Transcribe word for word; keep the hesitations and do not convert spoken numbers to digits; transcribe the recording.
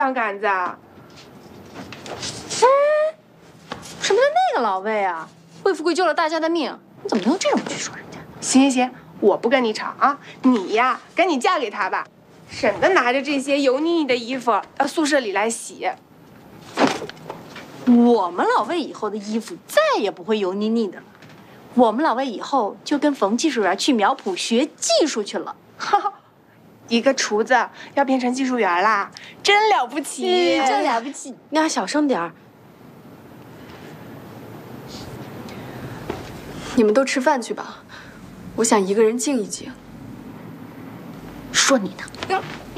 上杆子啊？ 哎，什么叫那个老魏啊？魏富贵救了大家的命，你怎么能用这种去说人家？ 行行行，我不跟你吵啊！你呀，赶紧嫁给他吧，省得拿着这些油腻腻的衣服到宿舍里来洗。 我们老魏以后的衣服再也不会油腻腻的了。我们老魏以后就跟冯技术员去苗圃学技术去了。 哈哈，一个厨子要变成技术员啦，真了不起！ 嗯、真了不起！ 你俩小声点儿。你们都吃饭去吧，我想一个人静一静。 说你呢。